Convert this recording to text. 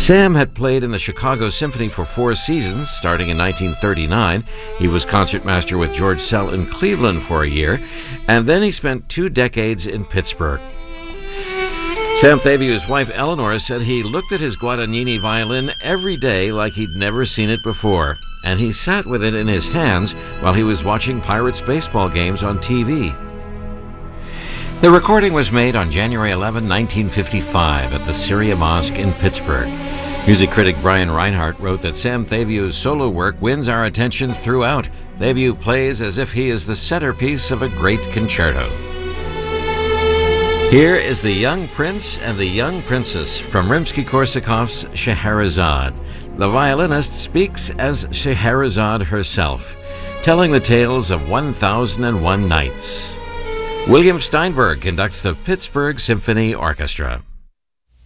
Sam had played in the Chicago Symphony for 4 seasons, starting in 1939. He was concertmaster with George Szell in Cleveland for a year, and then he spent 2 decades in Pittsburgh. Samthaviu's wife Eleanor said he looked at his Guadagnini violin every day like he'd never seen it before, and he sat with it in his hands while he was watching Pirates baseball games on TV. The recording was made on January 11, 1955 at the Syria Mosque in Pittsburgh. Music critic Brian Reinhardt wrote that Samthaviu's solo work wins our attention throughout. Thaviu plays as if he is the centerpiece of a great concerto. Here is the Young Prince and the Young Princess from Rimsky-Korsakov's Scheherazade. The violinist speaks as Scheherazade herself, telling the tales of 1001 nights. William Steinberg conducts the Pittsburgh Symphony Orchestra.